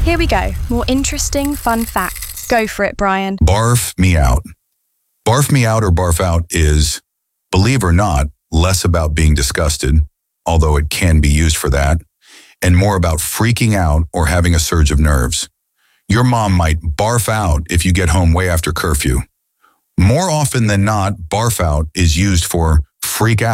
Here we go. More interesting, fun facts. Go for it, Brian. Barf me out. Barf me out or barf out is, believe or not, less about being disgusted, although it can be used for that, and more about freaking out or having a surge of nerves. Your mom might barf out if you get home way after curfew. More often than not, barf out is used for freak out.